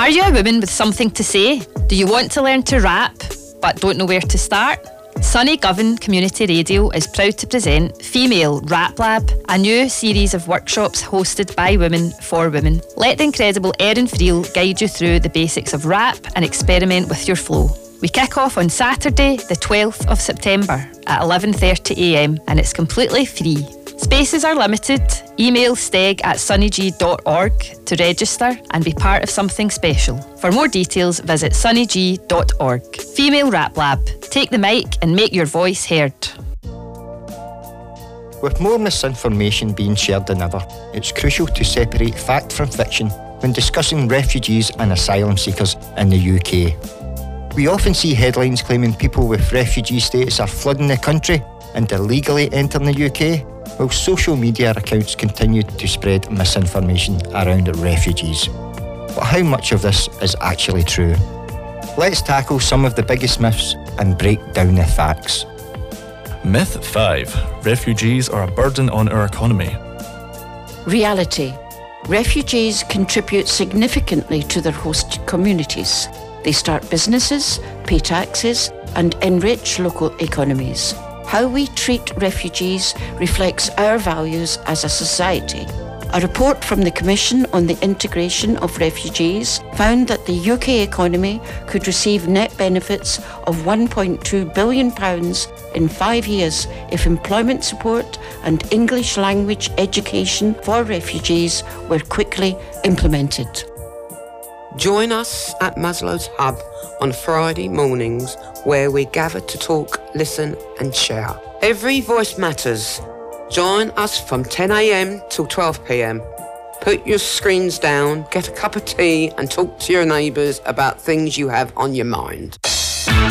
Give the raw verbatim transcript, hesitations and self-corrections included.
Are you a woman with something to say? Do you want to learn to rap but don't know where to start? Sunny Govan Community Radio is proud to present Female Rap Lab, a new series of workshops hosted by women for women. Let the incredible Erin Friel guide you through the basics of rap and experiment with your flow. We kick off on Saturday, the twelfth of September at eleven thirty a m and it's completely free. Spaces are limited. Email steg at sunnyg dot org to register and be part of something special. For more details, visit sunnyg dot org. Female Rap Lab. Take the mic and make your voice heard. With more misinformation being shared than ever, it's crucial to separate fact from fiction when discussing refugees and asylum seekers in the U K. We often see headlines claiming people with refugee status are flooding the country and illegally entering the U K, while social media accounts continue to spread misinformation around refugees. But how much of this is actually true? Let's tackle some of the biggest myths and break down the facts. Myth five. Refugees are a burden on our economy. Reality. Refugees contribute significantly to their host communities. They start businesses, pay taxes, and enrich local economies. How we treat refugees reflects our values as a society. A report from the Commission on the Integration of Refugees found that the U K economy could receive net benefits of one point two billion pounds in five years if employment support and English language education for refugees were quickly implemented. Join us at Maslow's Hub on Friday mornings, where we gather to talk, listen and share. Every voice matters. Join us from ten a m till twelve p m. Put your screens down, get a cup of tea and talk to your neighbours about things you have on your mind.